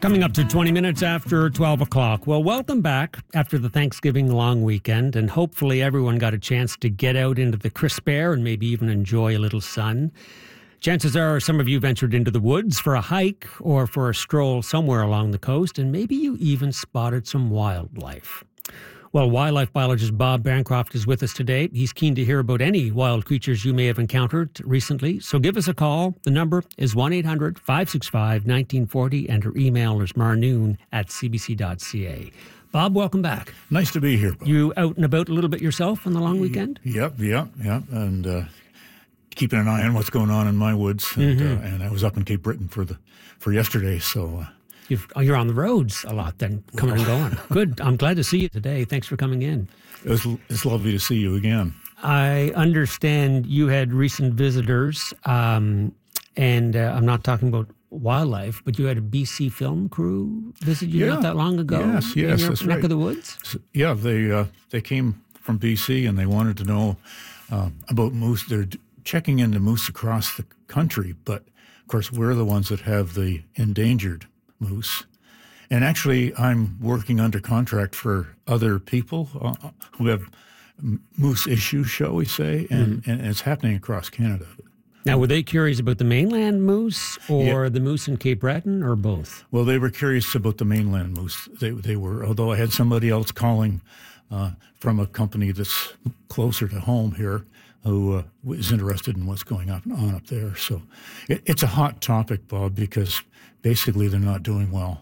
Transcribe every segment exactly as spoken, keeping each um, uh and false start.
Coming up to twenty minutes after twelve o'clock. Well, welcome back after the Thanksgiving long weekend, and hopefully everyone got a chance to get out into the crisp air and maybe even enjoy a little sun. Chances are some of you ventured into the woods for a hike or for a stroll somewhere along the coast, and maybe you even spotted some wildlife. Well, wildlife biologist Bob Bancroft is with us today. He's keen to hear about any wild creatures you may have encountered recently. So give us a call. The number is one eight hundred five six five one nine four zero, and her email is marnoon at c b c dot c a. Bob, welcome back. Nice to be here, Bob. You out and about a little bit yourself on the long weekend? Yep, yep, yep. And uh, keeping an eye on what's going on in my woods. And, mm-hmm. uh, and I was up in Cape Breton for the for yesterday, so... Uh, You've, oh, you're on the roads a lot then, coming and going. Good. I'm glad to see you today. Thanks for coming in. It was, it's lovely to see you again. I understand you had recent visitors, um, and uh, I'm not talking about wildlife, but you had a B C film crew visit you yeah. not that long ago. Yes, yes, in your that's neck right. of the woods? So, yeah, they uh, they came from B C and they wanted to know uh, about moose. They're checking into moose across the country, but of course we're the ones that have the endangered moose. And actually, I'm working under contract for other people uh, who have moose issues, shall we say, and, mm. and it's happening across Canada. Now, were they curious about the mainland moose or yeah. the moose in Cape Breton, or both? Well, they were curious about the mainland moose. They they were, although I had somebody else calling uh, from a company that's closer to home here who uh, is interested in what's going on, on up there. So it, it's a hot topic, Bob, because basically they're not doing well.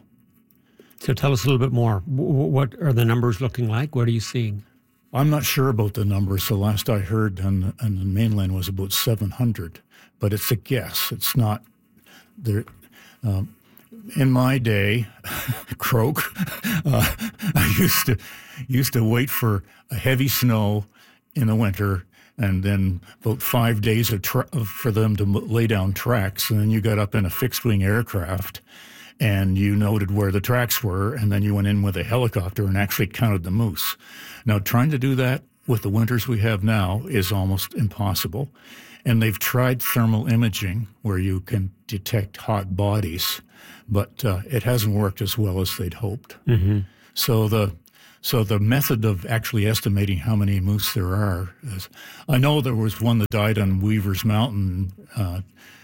So tell us a little bit more. W- what are the numbers looking like? What are you seeing? I'm not sure about the numbers. The last I heard on the, on the mainland was about seven hundred, but it's a guess. It's not there. Um, in my day, croak, uh, I used to used to wait for a heavy snow in the winter, and then about five days of tra- for them to lay down tracks, and then you got up in a fixed-wing aircraft, and you noted where the tracks were, and then you went in with a helicopter and actually counted the moose. Now, trying to do that with the winters we have now is almost impossible, and they've tried thermal imaging where you can detect hot bodies, but uh, it hasn't worked as well as they'd hoped. Mm-hmm. So the So the method of actually estimating how many moose there are is, I know there was one that died on Weaver's Mountain uh,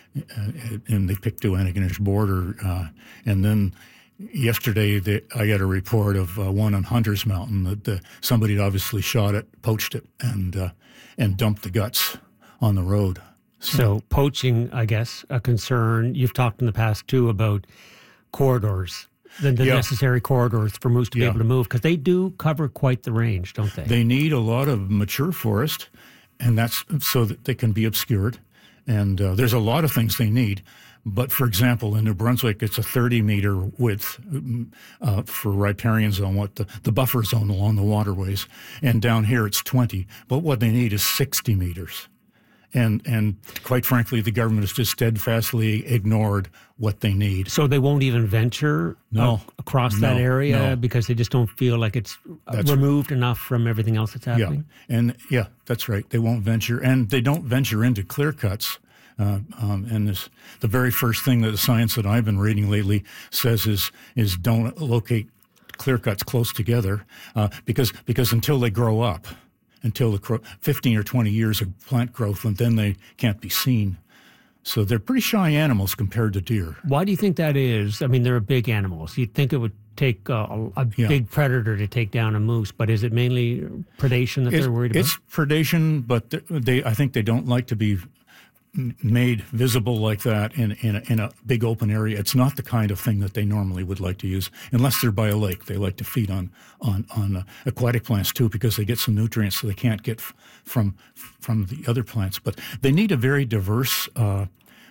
in the Pictou-Antigonish border, uh, and then yesterday they, I got a report of uh, one on Hunter's Mountain that uh, somebody had obviously shot it, poached it, and uh, and dumped the guts on the road. So, so poaching, I guess, a concern. You've talked in the past too about corridors. The, the yeah. necessary corridors for moose to be yeah. able to move, because they do cover quite the range, don't they? They need a lot of mature forest, and that's so that they can be obscured. And uh, there's a lot of things they need. But, for example, in New Brunswick, it's a thirty-meter width uh, for riparian zone, what the, the buffer zone along the waterways. And down here, it's twenty. But what they need is sixty meters. And and quite frankly, the government has just steadfastly ignored what they need. So they won't even venture no, uh, across no, that area no. because they just don't feel like it's that's removed enough from everything else that's happening? Yeah, and yeah, that's right. They won't venture, and they don't venture into clear cuts. Uh, um, and this, the very first thing that the science that I've been reading lately says is is don't locate clear cuts close together uh, because because until they grow up, until the fifteen or twenty years of plant growth, and then they can't be seen. So they're pretty shy animals compared to deer. Why do you think that is? I mean, they're big animals. You'd think it would take a, a yeah. big predator to take down a moose, but is it mainly predation that it's, they're worried about? It's predation, but they I think they don't like to be made visible like that in, in, a, in a big open area. It's not the kind of thing that they normally would like to use, unless they're by a lake. They like to feed on on, on uh, aquatic plants too, because they get some nutrients so they can't get f- from from the other plants. But they need a very diverse uh,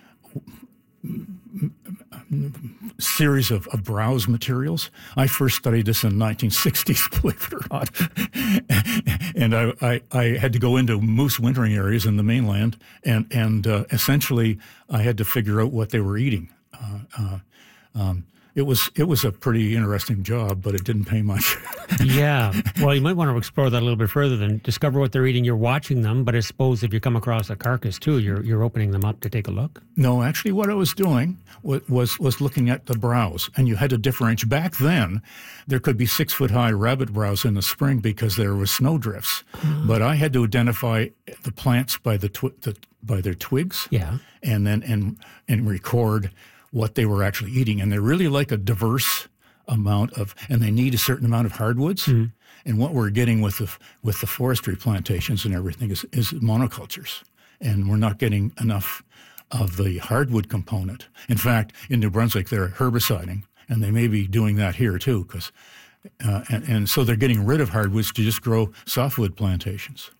series of, of browse materials. I first studied this in the nineteen sixties, believe it or not. And I, I, I had to go into moose wintering areas in the mainland, and, and uh, essentially I had to figure out what they were eating. Uh, uh, um, it was it was a pretty interesting job, but it didn't pay much. Yeah. Well, you might want to explore that a little bit further than discover what they're eating. You're watching them, but I suppose if you come across a carcass too, you're you're opening them up to take a look. No, actually, what I was doing was was, was looking at the browse, and you had to differentiate. Back then, there could be six foot high rabbit browse in the spring because there was snow drifts, mm. but I had to identify the plants by the, twi- the by their twigs, yeah, and then and and record what they were actually eating. And they really like a diverse amount of, and they need a certain amount of hardwoods. Mm-hmm. And what we're getting with the with the forestry plantations and everything is, is monocultures. And we're not getting enough of the hardwood component. In fact, in New Brunswick, they're herbiciding, and they may be doing that here too, because uh, and, and so they're getting rid of hardwoods to just grow softwood plantations.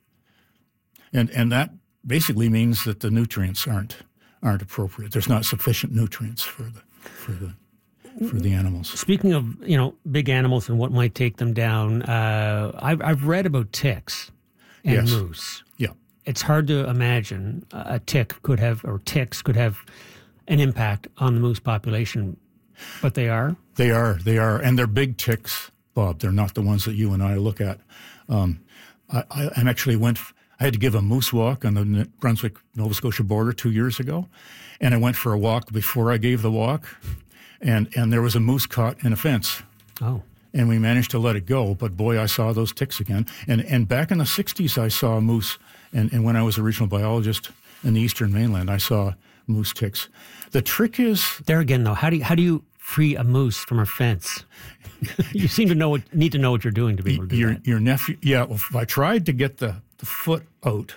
And and that basically means that the nutrients aren't aren't appropriate. There's not sufficient nutrients for the for the for the animals. Speaking of, you know, big animals and what might take them down, uh, I've I've read about ticks and yes. moose. Yeah, it's hard to imagine a tick could have, or ticks could have, an impact on the moose population, but they are. They are. They are, and they're big ticks, Bob. They're not the ones that you and I look at. Um, I, I actually went. I had to give a moose walk on the Brunswick-Nova Scotia border two years ago, and I went for a walk before I gave the walk, and, and there was a moose caught in a fence. Oh. And we managed to let it go, but boy, I saw those ticks again. And and back in the sixties, I saw a moose, and, and when I was a regional biologist in the Eastern Mainland, I saw moose ticks. The trick is... There again, though, how do you, how do you free a moose from a fence? You seem to know what, need to know what you're doing to be able to do your, that. Your nephew... Yeah, well, I tried to get the... the foot out,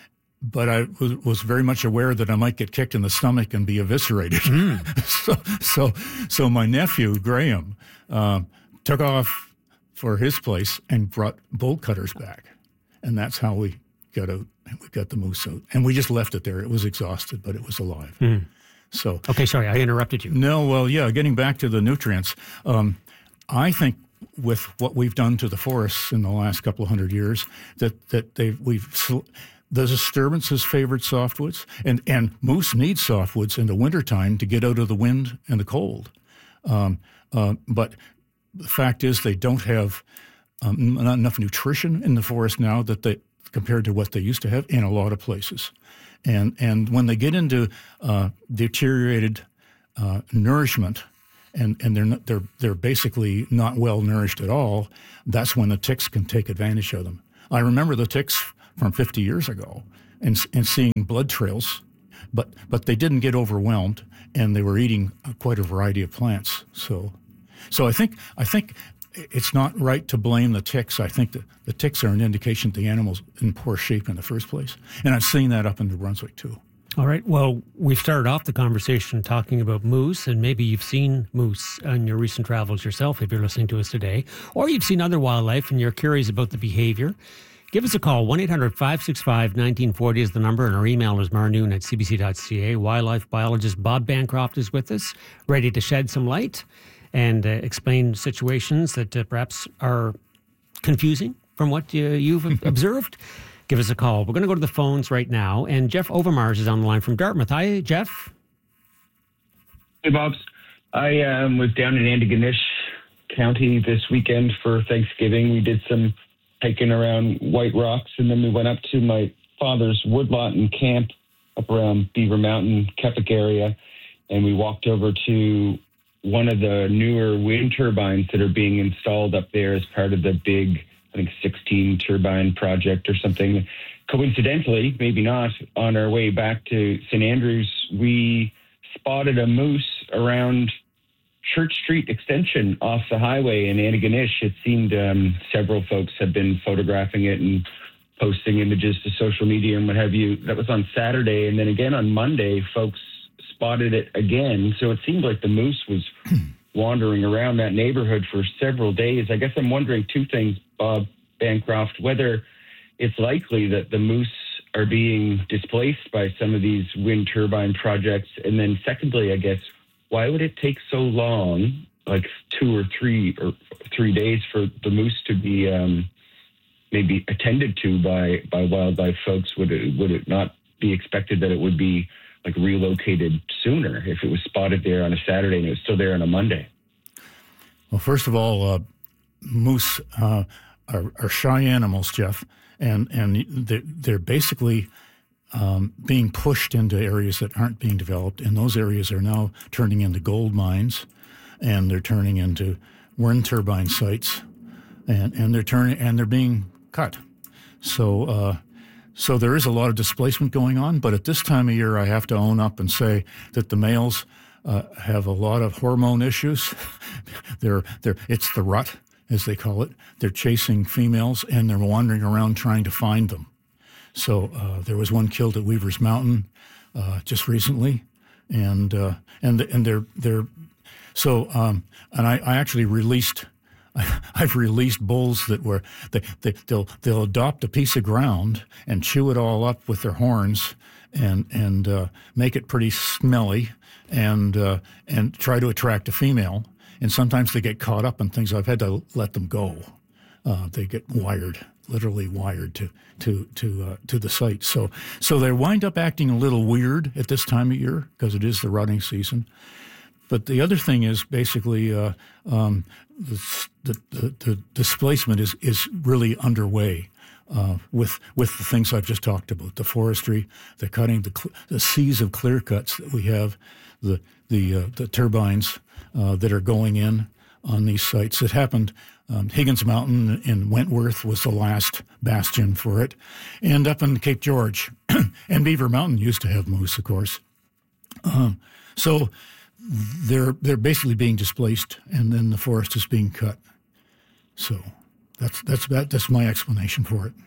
but I was, was very much aware that I might get kicked in the stomach and be eviscerated. Mm. so, so, so my nephew Graham uh, took off for his place and brought bolt cutters back, and that's how we got out. We got the moose out, and we just left it there. It was exhausted, but it was alive. Mm. So, okay, sorry, I interrupted you. No, well, yeah. Getting back to the nutrients, um, I think. With what we've done to the forests in the last couple of hundred years, that that they we've the disturbances favored softwoods, and and moose need softwoods in the wintertime to get out of the wind and the cold. Um, uh, but the fact is, they don't have um, not enough nutrition in the forest now that they compared to what they used to have in a lot of places, and and when they get into uh, deteriorated uh, nourishment. And and they're not, they're they're basically not well nourished at all. That's when the ticks can take advantage of them. I remember the ticks from fifty years ago, and and seeing blood trails, but but they didn't get overwhelmed, and they were eating quite a variety of plants. So, so I think I think it's not right to blame the ticks. I think that the ticks are an indication that the animal's in poor shape in the first place, and I've seen that up in New Brunswick too. All right. Well, we've started off the conversation talking about moose, and maybe you've seen moose on your recent travels yourself if you're listening to us today, or you've seen other wildlife and you're curious about the behavior. Give us a call. one eight hundred five six five one nine four zero is the number, and our email is marnoon at c b c dot c a. Wildlife biologist Bob Bancroft is with us, ready to shed some light and uh, explain situations that uh, perhaps are confusing from what uh, you've observed. Give us a call. We're going to go to the phones right now. And Jeff Overmars is on the line from Dartmouth. Hi, Jeff. Hey, Bobs. I um, was down in Antigonish County this weekend for Thanksgiving. We did some hiking around White Rocks, and then we went up to my father's woodlot and camp up around Beaver Mountain, Keppoch area, and we walked over to one of the newer wind turbines that are being installed up there as part of the big I think sixteen turbine project or something. Coincidentally, maybe not, on our way back to Saint Andrews, we spotted a moose around Church Street Extension off the highway in Antigonish. It seemed um, several folks have been photographing it and posting images to social media and what have you. That was on Saturday. And then again on Monday, folks spotted it again. So it seemed like the moose was wandering around that neighborhood for several days. I guess I'm wondering two things, Bob Bancroft, whether it's likely that the moose are being displaced by some of these wind turbine projects. And then secondly, I guess, why would it take so long, like two or three or three days for the moose to be um, maybe attended to by, by wildlife folks? Would it, would it not be expected that it would be like relocated sooner if it was spotted there on a Saturday and it was still there on a Monday? Well, first of all, uh, moose uh, are, are shy animals, Jeff, and and they're, they're basically um, being pushed into areas that aren't being developed, and those areas are now turning into gold mines, and they're turning into wind turbine sites, and, and they're turning and they're being cut. So uh, so there is a lot of displacement going on, but at this time of year, I have to own up and say that the males uh, have a lot of hormone issues. they're they're it's the rut, as they call it. They're chasing females, and they're wandering around trying to find them. So uh, there was one killed at Weaver's Mountain uh, just recently, and uh, and and they're they're so um, and I, I actually released I've released bulls that were they, they they'll they'll adopt a piece of ground and chew it all up with their horns and and uh, make it pretty smelly and uh, and try to attract a female. And sometimes they get caught up in things. I've had to let them go. Uh, they get wired, literally wired to to to uh, to the site. So so they wind up acting a little weird at this time of year because it is the rutting season. But the other thing is basically uh, um, the, the, the, the displacement is is really underway uh, with with the things I've just talked about: the forestry, the cutting, the the seas of clear cuts that we have, the the uh, the turbines uh, that are going in on these sites. It happened. Um, Higgins Mountain in Wentworth was the last bastion for it, and up in Cape George, and Beaver Mountain used to have moose, of course. Um, so they're they're basically being displaced, and then the forest is being cut. So that's that's that, that's my explanation for it.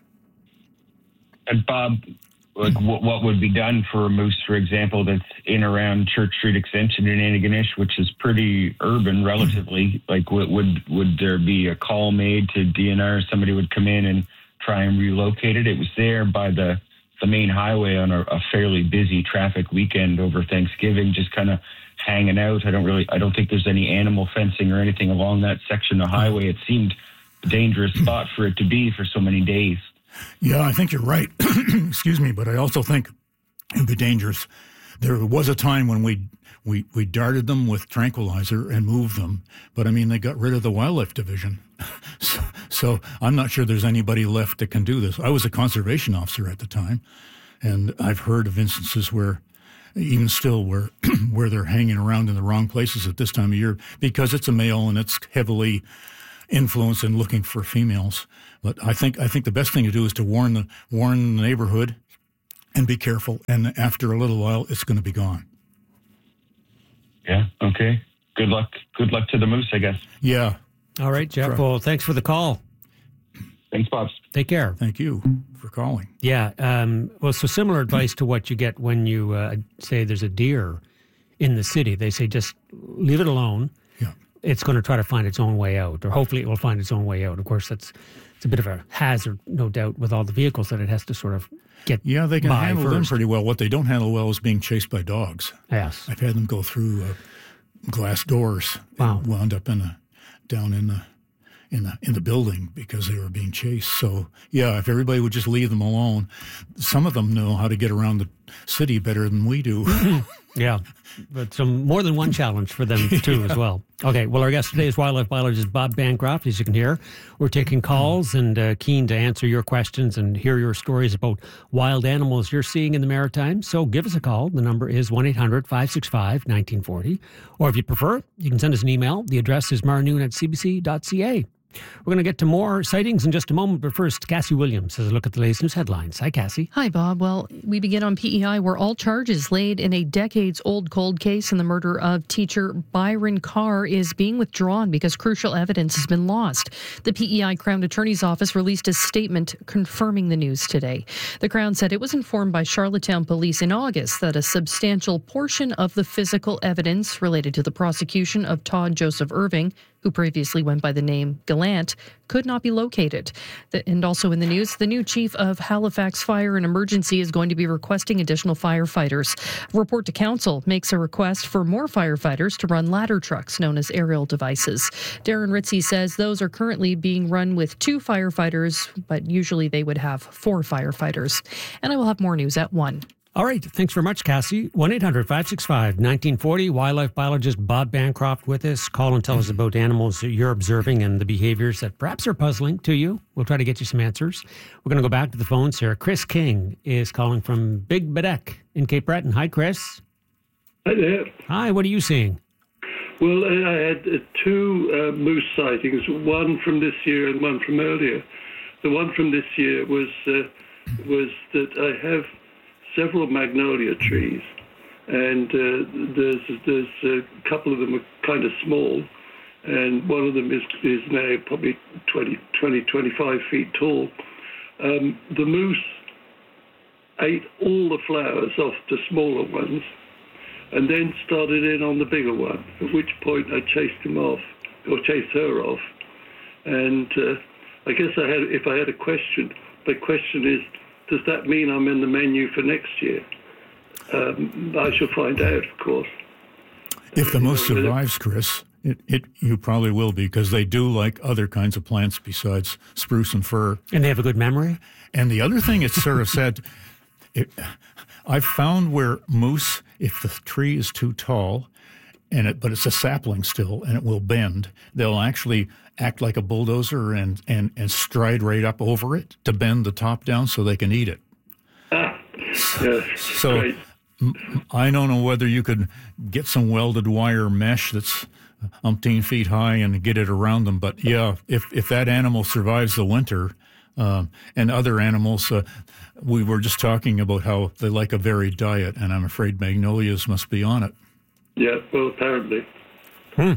And Bob, like what, what would be done for a moose, for example, that's in around Church Street Extension in Antigonish, which is pretty urban relatively? Like would, would would there be a call made to D N R? Somebody would come in and try and relocate it? It was there by the, the main highway on a, a fairly busy traffic weekend over Thanksgiving, just kind of hanging out. I don't really, I don't think there's any animal fencing or anything along that section of highway. It seemed a dangerous spot for it to be for so many days. Yeah, I think you're right. Excuse me, but I also think it would be dangerous. There was a time when we, we we darted them with tranquilizer and moved them, but I mean, they got rid of the wildlife division. so, so I'm not sure there's anybody left that can do this. I was a conservation officer at the time, and I've heard of instances where, even still, where where they're hanging around in the wrong places at this time of year because it's a male and it's heavily influenced and looking for females. But I think I think the best thing to do is to warn the warn the neighborhood and be careful. And after a little while, it's going to be gone. Yeah. Okay. Good luck. Good luck to the moose, I guess. Yeah. All right, Jeff. Well, thanks for the call. Thanks, Bob. Take care. Thank you for calling. Yeah. Um, well, so similar advice to what you get when you uh, say there's a deer in the city. They say just leave it alone. Yeah. It's going to try to find its own way out, or hopefully it will find its own way out. Of course, that's it's a bit of a hazard, no doubt, with all the vehicles that it has to sort of get Yeah, they can by handle first. them pretty well. What they don't handle well is being chased by dogs. Yes. I've had them go through uh, glass doors. Wow. And wound up in a down in the in the in the building because they were being chased. So yeah, if everybody would just leave them alone, some of them know how to get around the city better than we do. Yeah, but some more than one challenge for them too yeah. as well. Okay, well, our guest today is wildlife biologist Bob Bancroft. As you can hear, we're taking calls and uh, keen to answer your questions and hear your stories about wild animals you're seeing in the Maritimes. So give us a call. The number is one eight hundred five six five one nine four zero. Or if you prefer, you can send us an email. The address is marnoon at c b c dot c a. We're going to get to more sightings in just a moment, but first, Cassie Williams has a look at the latest news headlines. Hi, Cassie. Hi, Bob. Well, we begin on P E I, where all charges laid in a decades-old cold case in the murder of teacher Byron Carr is being withdrawn because crucial evidence has been lost. The P E I Crown Attorney's Office released a statement confirming the news today. The Crown said it was informed by Charlottetown Police in August that a substantial portion of the physical evidence related to the prosecution of Todd Joseph Irving, who previously went by the name Gallant, could not be located. The, and also in the news, the new chief of Halifax Fire and Emergency is going to be requesting additional firefighters. A report to council makes a request for more firefighters to run ladder trucks known as aerial devices. Darren Ritzy says those are currently being run with two firefighters, but usually they would have four firefighters. And I will have more news at one. All right. Thanks very much, Cassie. one eight hundred five six five one nine four zero. Wildlife biologist Bob Bancroft with us. Call and tell us about animals that you're observing and the behaviors that perhaps are puzzling to you. We'll try to get you some answers. We're going to go back to the phones here. Chris King is calling from Big Bedeck in Cape Breton. Hi, Chris. Hi there. Hi. What are you seeing? Well, I had uh, two uh, moose sightings, one from this year and one from earlier. The one from this year was uh, was that I have several magnolia trees, and uh, there's there's a couple of them are kind of small, and one of them is is now probably twenty, twenty, twenty-five feet tall. Um, the moose ate all the flowers off the smaller ones, and then started in on the bigger one. At which point I chased him off, or chased her off, and uh, I guess I had if I had a question, the question is, does that mean I'm in the menu for next year? Um, I shall find out, of course. If the moose survives, Chris, it, it you probably will be, because they do like other kinds of plants besides spruce and fir. And they have a good memory? And the other thing it's sort of said, it, I've found where moose, if the tree is too tall, and it, but it's a sapling still, and it will bend, they'll actually act like a bulldozer and, and, and stride right up over it to bend the top down so they can eat it. Ah, yes, so great. m- I don't know whether you could get some welded wire mesh that's umpteen feet high and get it around them. But yeah, if, if that animal survives the winter, uh, and other animals, uh, we were just talking about how they like a varied diet, and I'm afraid magnolias must be on it. Yeah, well, apparently. Hmm.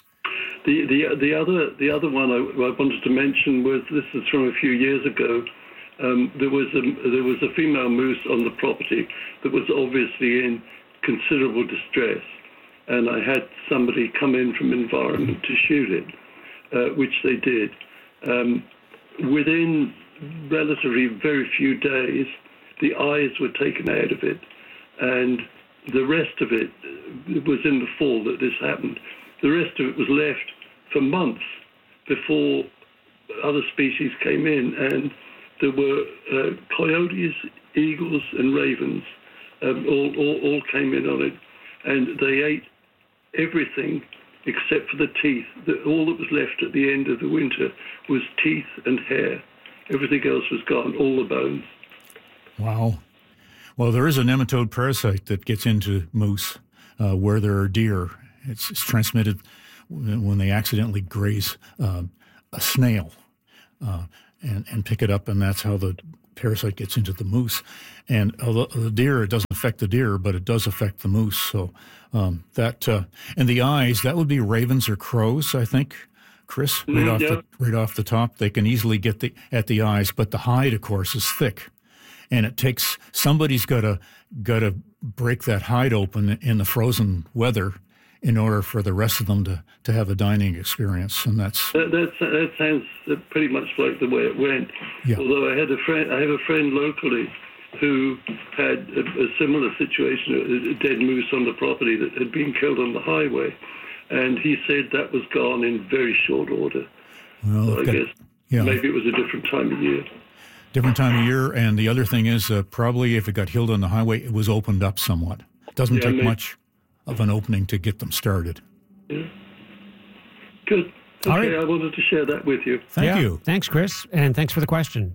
The the the other the other one I, I wanted to mention was, this is from a few years ago. Um, there was a there was a female moose on the property that was obviously in considerable distress, and I had somebody come in from environment to shoot it, uh, which they did. Um, within relatively very few days, the eyes were taken out of it, and the rest of it, it was in the fall that this happened. The rest of it was left for months before other species came in, and there were uh, coyotes, eagles, and ravens um, all, all, all came in on it, and they ate everything except for the teeth. The, all that was left at the end of the winter was teeth and hair. Everything else was gone, all the bones. Wow. Well, there is a nematode parasite that gets into moose uh, where there are deer. It's, it's transmitted when they accidentally graze uh, a snail uh, and, and pick it up, and that's how the parasite gets into the moose. And although the deer, it doesn't affect the deer, but it does affect the moose. So um, that uh, and the eyes, that would be ravens or crows, I think, Chris, right Mm, off yeah. the right off the top. They can easily get the at the eyes, but the hide, of course, is thick. And it takes, somebody's got to got to break that hide open in the frozen weather in order for the rest of them to, to have a dining experience. And that's... That, that, that sounds pretty much like the way it went. Yeah. Although I had a friend, I have a friend locally who had a, a similar situation, a, a dead moose on the property that had been killed on the highway. And he said that was gone in very short order. Well, So I that- guess yeah. maybe it was a different time of year. Different time of year, and the other thing is uh, probably if it got killed on the highway, it was opened up somewhat. It doesn't Yeah, take maybe. much of an opening to get them started. Yeah. Good. Okay, All right. I wanted to share that with you. Thank Yeah. you. Thanks, Chris, and thanks for the question.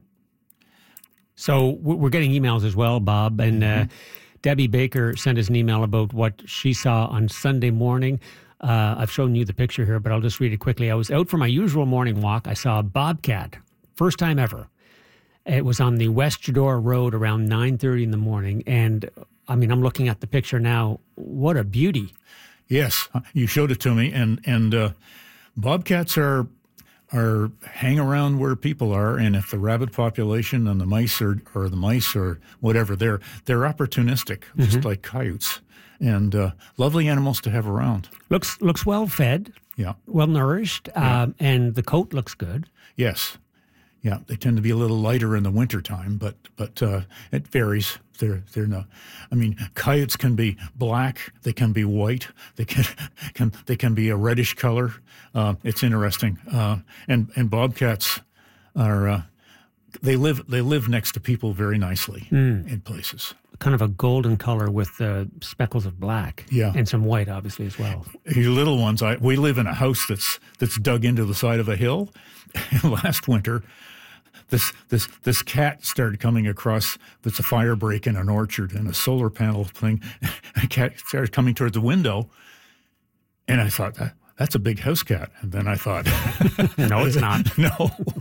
So w- we're getting emails as well, Bob, and uh, Debbie Baker sent us an email about what she saw on Sunday morning. Uh, I've shown you the picture here, but I'll just read it quickly. I was out for my usual morning walk. I saw a bobcat, first time ever. It was on the West Jador Road around nine thirty in the morning, and I mean, I'm looking at the picture now. What a beauty! Yes, uh, you showed it to me, and and uh, bobcats are are hang around where people are, and if the rabbit population and the mice are or the mice or whatever, they're they're opportunistic, just like coyotes, and uh, lovely animals to have around. Looks looks well fed, Yeah. well nourished, um, and the coat looks good. Yes. Yeah, they tend to be a little lighter in the wintertime, but but uh, it varies. They're they're no, I mean, coyotes can be black, they can be white, they can can they can be a reddish color. Uh, it's interesting, uh, and and bobcats are uh, they live they live next to people very nicely in places. kind of a golden color with uh, speckles of black. Yeah. And some white, obviously, as well. You little ones, I, we live in a house that's that's dug into the side of a hill. Last winter, this this this cat started coming across. It's a fire break in an orchard and a solar panel thing. A cat started coming towards the window, and I thought, that that's a big house cat. And then I thought, no, it's not. No.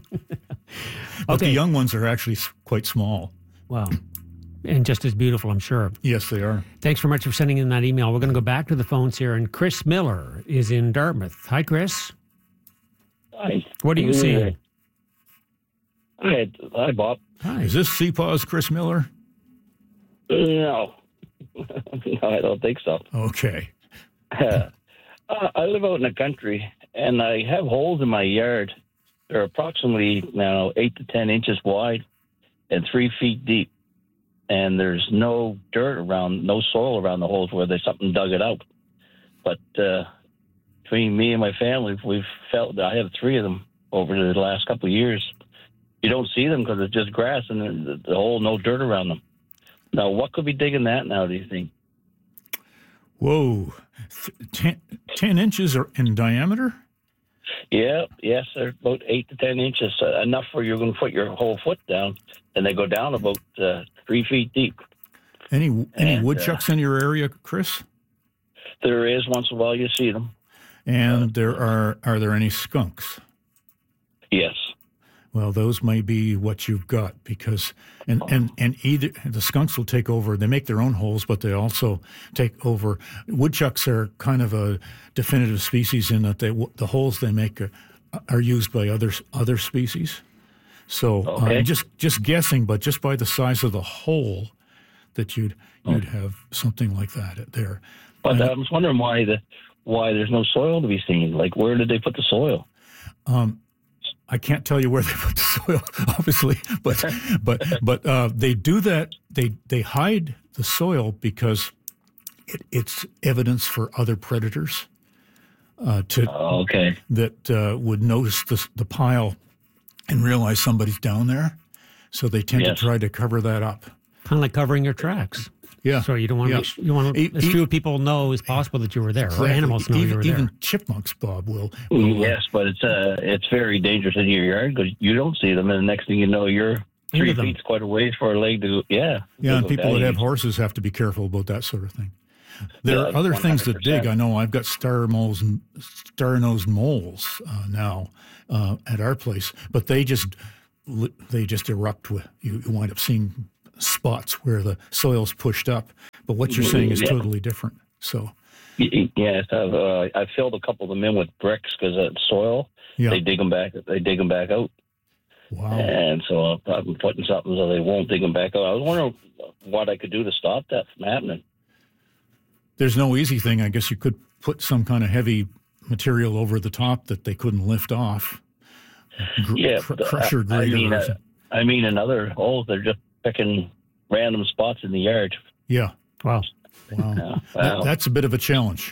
But Okay. the young ones are actually s- quite small. Wow. And just as beautiful, I'm sure. Yes, they are. Thanks very much for sending in that email. We're going to go back to the phones here, and Chris Miller is in Dartmouth. Hi, Chris. Hi. What are you seeing? Hi, hi, Bob. Hi. Is this C P A W's Chris Miller? No, no, I don't think so. Okay. uh, I live out in the country, and I have holes in my yard. They're approximately, you know, eight to ten inches wide and three feet deep. And there's no dirt around, no soil around the holes where there's something dug it out. But uh, between me and my family, we've felt I have three of them over the last couple of years. You don't see them because it's just grass and the, the hole, no dirt around them. Now, what could be digging that now, do you think? Whoa. Th- ten, ten inches are in diameter? Yeah, yes, they're about eight to ten inches, uh, enough for you're going to put your whole foot down, and they go down about uh, three feet deep. Any any And, uh, woodchucks in your area, Chris? There is, once in a while you see them. And there are are there any skunks? Yes. Well, those may be what you've got because and, and, and either the skunks will take over. They make their own holes, but they also take over. Woodchucks are kind of a definitive species in that they the holes they make are, are used by other other species. So Okay. uh, just just guessing, but just by the size of the hole, that you'd you'd have something like that there. But Uh, I was wondering why the why there's no soil to be seen. Like, where did they put the soil? Um, I can't tell you where they put the soil, obviously, but but but uh, they do that. They they hide the soil because it, it's evidence for other predators uh, to Oh, okay. that uh, would notice the the pile and realize somebody's down there. So they tend Yes. to try to cover that up. Kind of like covering your tracks. Yeah. So you don't want Yeah. to, you want E- as e- few people know as possible that you were there, or Exactly. animals know even, you were there. Even chipmunks, Bob, will. will Yes, but it's uh, it's very dangerous in your yard because you don't see them, and the next thing you know, you're three them. feet's quite a ways for a leg to go. Yeah. Yeah, and Go people that down. have horses have to be careful about that sort of thing. There Yeah, are other things that one hundred percent. dig. I know I've got star moles, star-nosed moles uh, now uh, at our place, but they just li- they just erupt. With, you, you wind up seeing spots where the soil's pushed up. But what you're saying is Yeah. totally different. So Y- y- Yes, I've, uh, I filled a couple of them in with bricks because of soil. yeah, They dig them back. They dig them back out, wow. and so I've been putting something so they won't dig them back out. I was wondering what I could do to stop that from happening. There's no easy thing. I guess you could put some kind of heavy material over the top that they couldn't lift off. Gr- Yeah, cr- but crusher I, I grader. mean, or uh, something. I mean, in other holes, they're just picking random spots in the yard. Yeah. Wow. Wow. Yeah, That, wow. that's a bit of a challenge.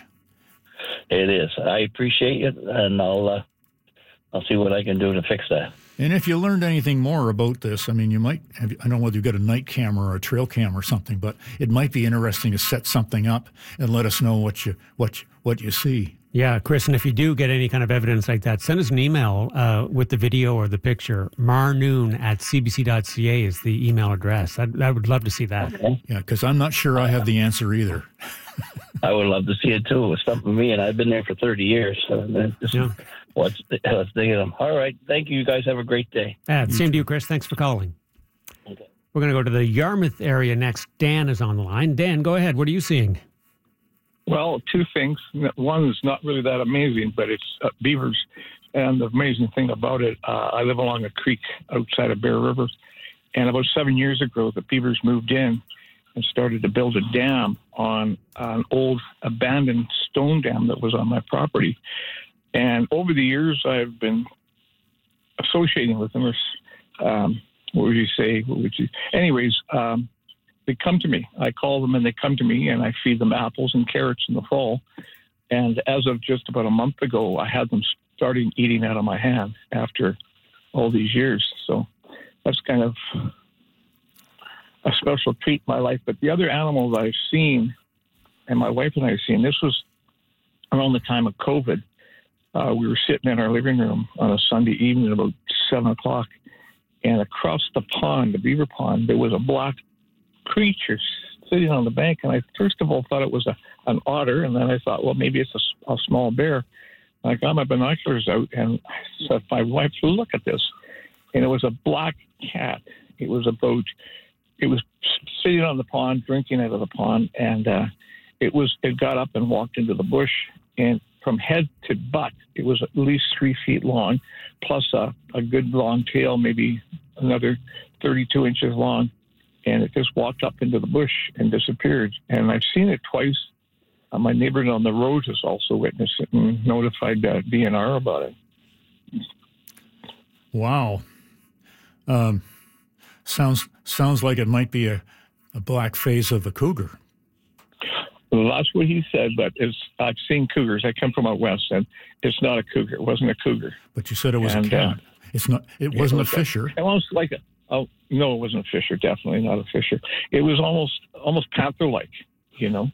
It is. I appreciate it, and I'll uh, I'll see what I can do to fix that. And if you learned anything more about this, I mean, you might have, I don't know whether you've got a night camera or a trail cam or something, but it might be interesting to set something up and let us know what you what you, what you see. Yeah, Chris, and if you do get any kind of evidence like that, send us an email uh, with the video or the picture. marnoon at c b c dot c a is the email address. I, I would love to see that. Okay. Yeah, because I'm not sure I have the answer either. I would love to see it too. It's something for me, and I've been there for thirty years. So that's just Yeah. what's what's digging them. All right, thank you. You guys have a great day. Uh, same to you, Chris. Thanks for calling. Okay. We're going to go to the Yarmouth area next. Dan is on the line. Dan, go ahead. What are you seeing? Well, two things. One is not really that amazing, but it's uh, beavers. And the amazing thing about it, uh, I live along a creek outside of Bear River. And about seven years ago, the beavers moved in and started to build a dam on an old abandoned stone dam that was on my property. And over the years, I've been associating with them. Or, um, what would you say? What would you? Anyways, um, they come to me. I call them and they come to me, and I feed them apples and carrots in the fall. And as of just about a month ago, I had them starting eating out of my hand after all these years. So that's kind of a special treat in my life. But the other animals I've seen, and my wife and I have seen, this was around the time of COVID. Uh, we were sitting in our living room on a Sunday evening about seven o'clock, and across the pond, the beaver pond, there was a black creature sitting on the bank. And I first of all thought it was a, an otter, and then I thought, well, maybe it's a, a small bear. And I got my binoculars out, and I said, my wife, look at this. And it was a black cat. It was about, it was sitting on the pond, drinking out of the pond, and uh, it was, it got up and walked into the bush, and from head to butt, it was at least three feet long, plus a, a good long tail, maybe another thirty-two inches long. And it just walked up into the bush and disappeared. And I've seen it twice. Uh, my neighbor down the road has also witnessed it and notified uh, D N R about it. Wow. Um, sounds sounds like it might be a, a black phase of a cougar. Well, that's what he said, but it's, I've seen cougars. I come from out west, and it's not a cougar. It wasn't a cougar. But you said it was and, a cat. Uh, it's not. It wasn't it was a fisher. A, almost like a. Oh no, it wasn't a fisher. Definitely not a fisher. It was almost almost panther-like, you know.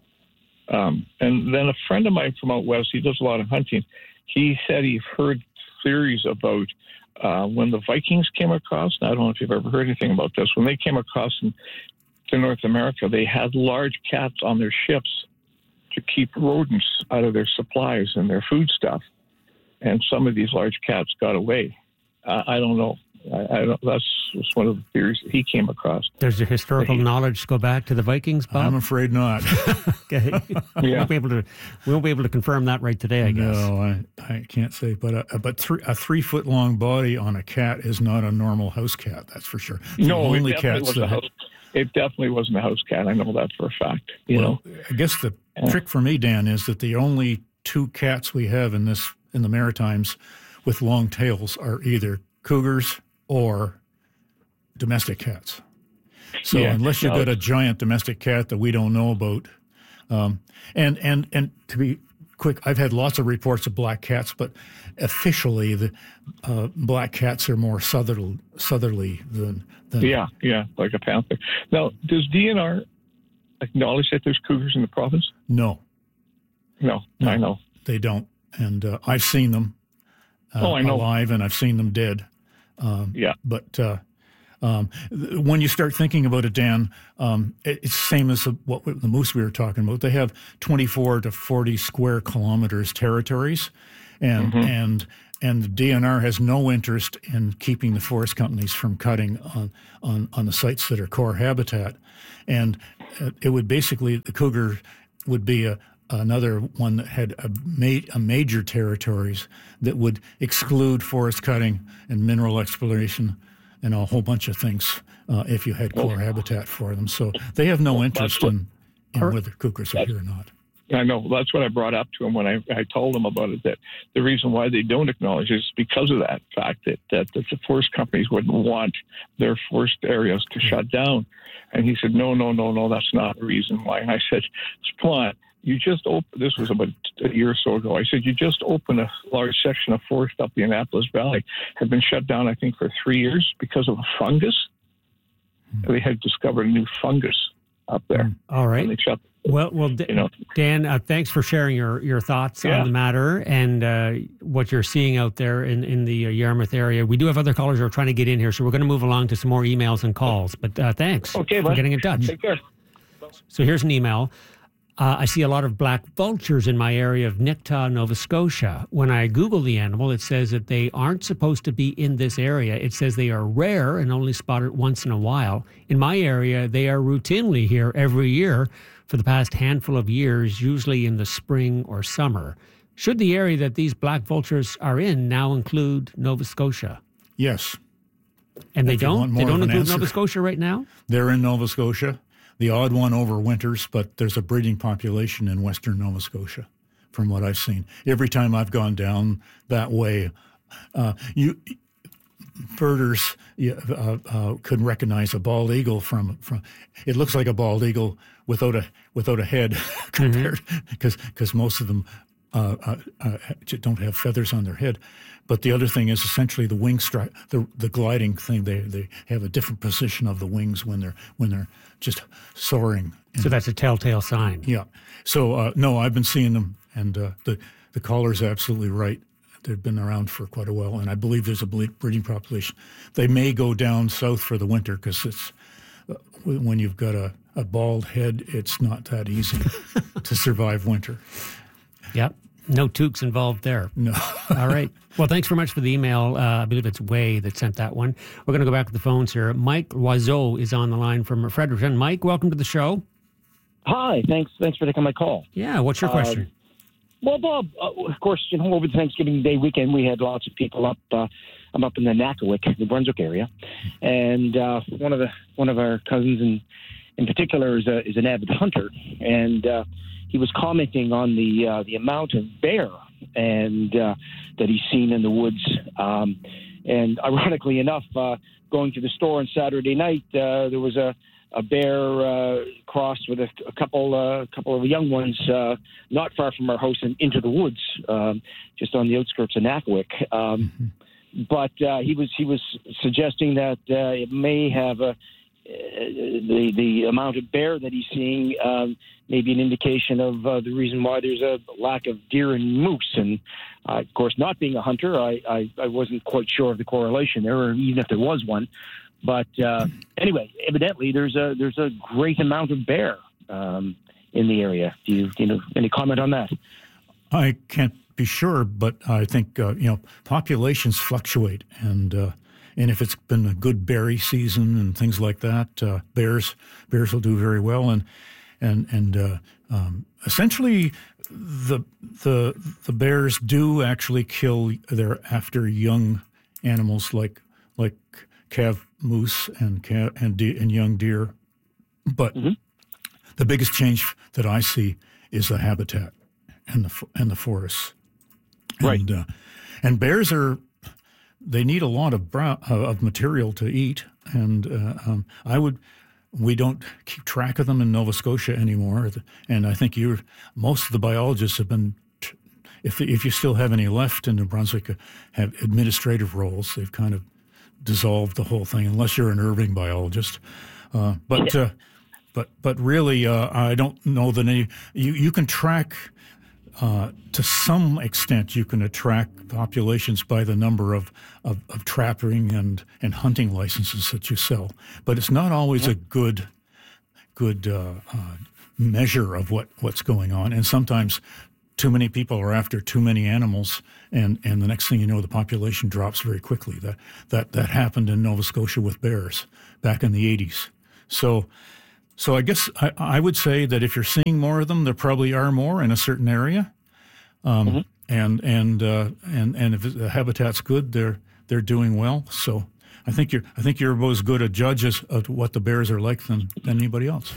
Um, and then a friend of mine from out west, he does a lot of hunting. He said he heard theories about uh, when the Vikings came across. And I don't know if you've ever heard anything about this. When they came across in, to North America, they had large cats on their ships to keep rodents out of their supplies and their food stuff. And some of these large cats got away. Uh, I don't know. I, I don't, that's was one of the theories that he came across. Does your historical he, knowledge go back to the Vikings, Bob? I'm afraid not. Okay. Yeah. We won't be able to. We won't be able to confirm that right today, I guess. No, I, I can't say. But a, but three, a three foot long body on a cat is not a normal house cat. That's for sure. The no, only it definitely, cats was a that house, it definitely wasn't a house cat. I know that for a fact. You well, know, I guess the yeah. trick for me, Dan, is that the only two cats we have in this in the Maritimes with long tails are either cougars or domestic cats. So yeah, unless you've no, got a giant domestic cat that we don't know about, um, and and and to be quick, I've had lots of reports of black cats, but officially the uh, black cats are more southerly, southerly than, than yeah, yeah, like a panther. Now, does D N R acknowledge that there's cougars in the province? No, no, no I know they don't, and uh, I've seen them uh, oh, I know. alive, and I've seen them dead. Um, yeah, but. Uh, Um, when you start thinking about it, Dan, um, it, it's the same as the, what the moose we were talking about. They have twenty-four to forty square kilometers territories, and mm-hmm. and and the D N R has no interest in keeping the forest companies from cutting on on, on the sites that are core habitat, and uh, it would basically the cougar would be a another one that had a, ma- a major territories that would exclude forest cutting and mineral exploration and a whole bunch of things uh, if you had core habitat for them. So they have no interest what, in, in whether cougars are here or not. I know. That's what I brought up to him when I, I told him about it, that the reason why they don't acknowledge it is because of that fact that, that, that the forest companies wouldn't want their forest areas to shut down. And he said, no, no, no, no, that's not the reason why. And I said, come on. You just opened, this was about a year or so ago. I said, you just opened a large section of forest up the Annapolis Valley, had been shut down, I think, for three years because of a fungus. Mm. They had discovered a new fungus up there. Mm. All right. And they shut, well, well, D- you know. Dan, uh, thanks for sharing your, your thoughts yeah. on the matter and uh, what you're seeing out there in, in the uh, Yarmouth area. We do have other callers who are trying to get in here, so we're going to move along to some more emails and calls. But uh, thanks okay, for bud. getting in touch. Take care. So here's an email. Uh, I see a lot of black vultures in my area of Nickta, Nova Scotia. When I Google the animal, it says that they aren't supposed to be in this area. It says they are rare and only spotted once in a while. In my area, they are routinely here every year for the past handful of years, usually in the spring or summer. Should the area that these black vultures are in now include Nova Scotia? Yes. And they If you don't? want They more don't of an include answer. Nova Scotia right now? They're in Nova Scotia. The odd one overwinters, but there's a breeding population in western Nova Scotia, from what I've seen. Every time I've gone down that way, uh, you birders uh, uh, could recognize a bald eagle from from. It looks like a bald eagle without a without a head compared, because because most of them uh, uh, uh, don't have feathers on their head. But the other thing is essentially the wing stri- the the gliding thing. They they have a different position of the wings when they're when they're just soaring. So that's a telltale sign. Yeah. So uh, no, I've been seeing them, and uh, the the caller's absolutely right. They've been around for quite a while, and I believe there's a breeding population. They may go down south for the winter because it's uh, when you've got a, a bald head, it's not that easy to survive winter. Yep. No toques involved there. No. All right. Well, thanks very much for the email. Uh, I believe it's Way that sent that one. We're going to go back to the phones here. Mike Loiseau is on the line from Fredericton. Mike, welcome to the show. Hi. Thanks. Thanks for taking my call. Yeah. What's your question? Uh, well, Bob, uh, of course, you know, over the Thanksgiving Day weekend, we had lots of people up. Uh, I'm up in the Nakawick, New Brunswick area, and uh, one of the one of our cousins, in in particular, is a is an avid hunter, and uh, he was commenting on the uh, the amount of bear and uh, that he's seen in the woods. Um, and ironically enough, uh, going to the store on Saturday night, uh, there was a, a bear uh, crossed with a, a couple uh, couple of young ones uh, not far from our house and into the woods, um, just on the outskirts of Nakawick. Um, mm-hmm. But uh, he was he was suggesting that uh, it may have a the the amount of bear that he's seeing um, may be an indication of uh, the reason why there's a lack of deer and moose. And uh, of course, not being a hunter, I, I, I wasn't quite sure of the correlation there, or even if there was one. But uh, anyway, evidently there's a there's a great amount of bear um, in the area. Do you, do you know any comment on that? I can't be sure, but I think uh, you know populations fluctuate, and uh, and if it's been a good berry season and things like that, uh, bears bears will do very well. And and and uh, um, essentially, the the the bears do actually kill their after young animals like like calf moose and calf, and de- and young deer. But mm-hmm. the biggest change that I see is the habitat and the and the forests. Right. And, uh, and bears are, they need a lot of brown, uh, of material to eat. And uh, um, I would, we don't keep track of them in Nova Scotia anymore. And I think you're, most of the biologists have been, if if you still have any left in New Brunswick, uh, have administrative roles. They've kind of dissolved the whole thing, unless you're an Irving biologist. Uh, but, uh, but, but really, uh, I don't know that any, you, you can track. Uh, to some extent, you can attract populations by the number of, of, of trapping and, and hunting licenses that you sell. But it's not always a good good uh, uh, measure of what, what's going on. And sometimes too many people are after too many animals, and, and the next thing you know, the population drops very quickly. That that that happened in Nova Scotia with bears back in the eighties. So. So I guess I, I would say that if you're seeing more of them, there probably are more in a certain area, um, mm-hmm. and and uh, and and if the habitat's good, they're they're doing well. So I think you're I think you're about as good a judge as of what the bears are like than, than anybody else.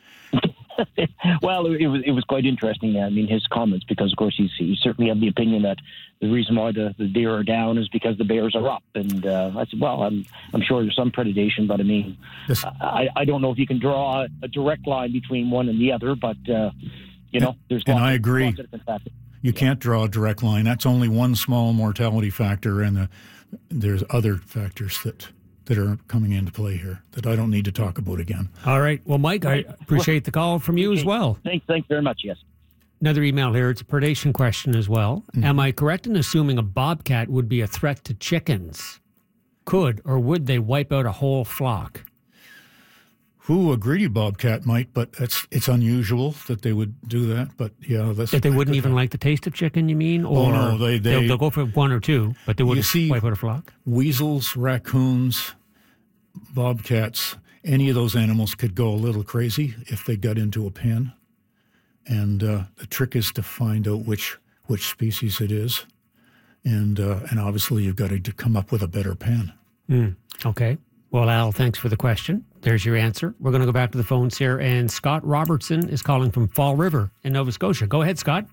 Well, it was it was quite interesting. I mean, his comments, because of course he's he certainly had the opinion that the reason why the, the deer are down is because the bears are up. And uh, I said, well, I'm I'm sure there's some predation, but I mean, yes. I, I don't know if you can draw a direct line between one and the other. But uh, you know, there's and lots I of, agree. Lots of different factors. You yeah. can't draw a direct line. That's only one small mortality factor, and the, there's other factors that. that are coming into play here that I don't need to talk about again. All right. Well, Mike, I appreciate the call from you as well. Thanks, thanks very much, yes. Another email here. It's a predation question as well. Mm-hmm. Am I correct in assuming a bobcat would be a threat to chickens? Could or would they wipe out a whole flock? Who, a greedy bobcat might, but it's it's unusual that they would do that. But yeah, that's that they wouldn't even happen. Like the taste of chicken. You mean? Or oh no, they they they'll, they'll go for one or two, but they wouldn't see, wipe out a flock. Weasels, raccoons, bobcats, any of those animals could go a little crazy if they got into a pen. And uh, the trick is to find out which which species it is, and uh, and obviously you've got to come up with a better pen. Mm, okay. Well, Al, thanks for the question. There's your answer. We're going to go back to the phones here, and Scott Robertson is calling from Fall River in Nova Scotia. Go ahead, Scott.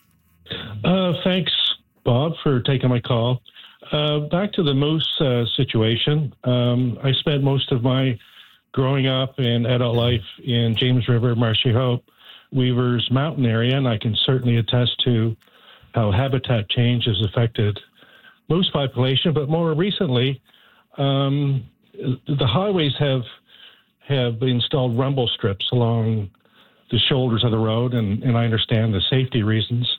Uh, thanks, Bob, for taking my call. Uh, back to the moose uh, situation. Um, I spent most of my growing up and adult life in James River, Marshy Hope, Weaver's Mountain area, and I can certainly attest to how habitat change has affected moose population. But more recently, um, the highways have have installed rumble strips along the shoulders of the road, and, and I understand the safety reasons.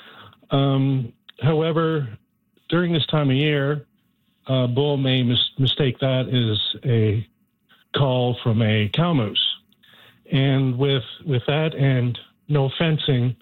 Um, however, during this time of year, uh, bull may mis- mistake that as a call from a cow moose. And with with that and no fencing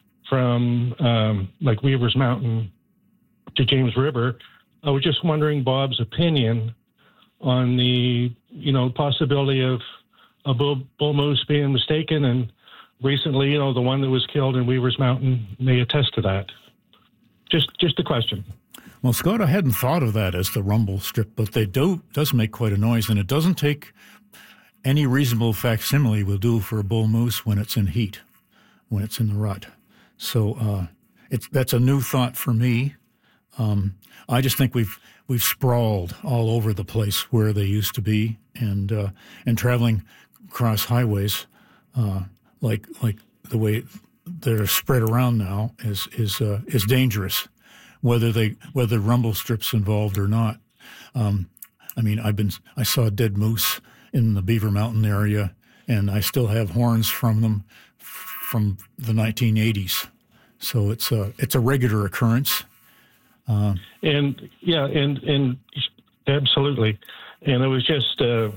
from um, like Weaver's Mountain to James River, I was just wondering Bob's opinion on the, you know, possibility of a bull, bull moose being mistaken. And recently, you know, the one that was killed in Weaver's Mountain may attest to that. Just just a question. Well, Scott, I hadn't thought of that as the rumble strip, but they do does make quite a noise, and it doesn't take any reasonable facsimile will do for a bull moose when it's in heat, when it's in the rut. So uh, it's that's a new thought for me. Um, I just think we've we've sprawled all over the place where they used to be, and uh, and traveling across highways uh, like like the way they're spread around now is is uh, is dangerous. Whether they whether rumble strips involved or not. Um, I mean, I've been I saw a dead moose in the Beaver Mountain area, and I still have horns from them from the nineteen eighties. So it's a it's a regular occurrence. Uh, and yeah, and and absolutely, and it was just uh,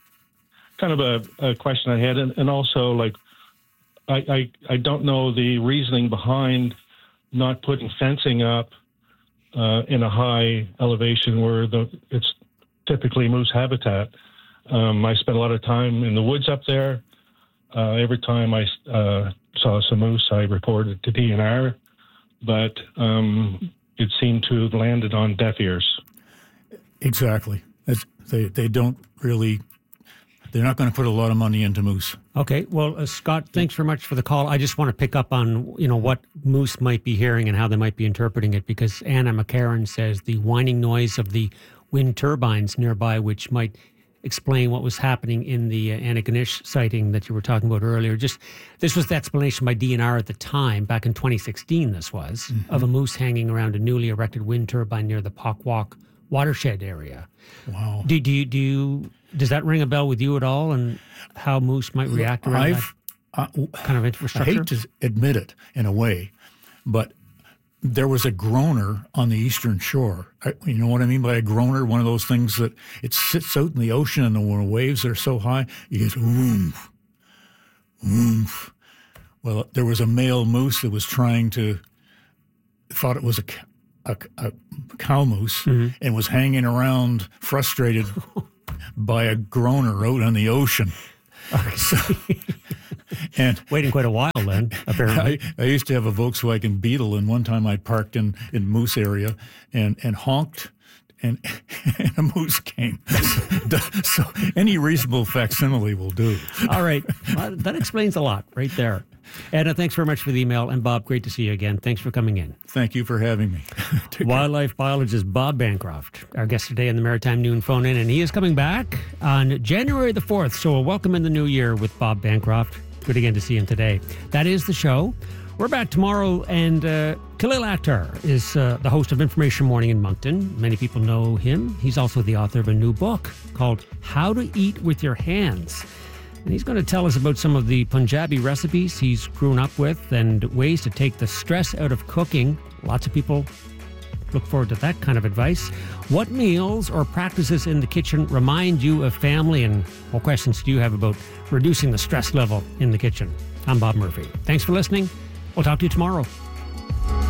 kind of a, a question I had, and, and also like I, I I don't know the reasoning behind not putting fencing up uh, in a high elevation where the it's typically moose habitat. Um, I spent a lot of time in the woods up there. Uh, every time I uh, saw some moose, I reported to D N R, but um, it seemed to have landed on deaf ears. Exactly. It's, they they don't really. They're not going to put a lot of money into moose. Okay. Well, uh, Scott, thanks very much for the call. I just want to pick up on, you know, what moose might be hearing and how they might be interpreting it, because Anna McCarran says the whining noise of the wind turbines nearby, which might explain what was happening in the uh, Antigonish sighting that you were talking about earlier. Just this was the explanation by D N R at the time, back in twenty sixteen this was, mm-hmm. of a moose hanging around a newly erected wind turbine near the Pockwalk watershed area. Wow. Do, do you, do you, does that ring a bell with you at all, and how moose might react around I've, that uh, kind of infrastructure? I hate to admit it in a way, but there was a groaner on the eastern shore. I, you know what I mean by a groaner? One of those things that it sits out in the ocean, and when the waves are so high, you get oomph, oomph. Well, there was a male moose that was trying to, thought it was a a, a cow moose, mm-hmm. and was hanging around frustrated by a groaner out on the ocean. So, and waiting quite a while then, apparently. I, I used to have a Volkswagen Beetle, and one time I parked in, in moose area and, and honked, and, and a moose came. So any reasonable facsimile will do. All right. Well, that explains a lot right there. Anna, thanks very much for the email. And Bob, great to see you again. Thanks for coming in. Thank you for having me. Wildlife biologist Bob Bancroft, our guest today in the Maritime Noon phone-in, and he is coming back on January the fourth. So we'll welcome in the new year with Bob Bancroft. Good again to see him today. That is the show. We're back tomorrow, and uh, Khalil Akhtar is uh, the host of Information Morning in Moncton. Many people know him. He's also the author of a new book called How to Eat with Your Hands. And he's going to tell us about some of the Punjabi recipes he's grown up with and ways to take the stress out of cooking. Lots of people look forward to that kind of advice. What meals or practices in the kitchen remind you of family, and what questions do you have about reducing the stress level in the kitchen? I'm Bob Murphy. Thanks for listening. We'll talk to you tomorrow.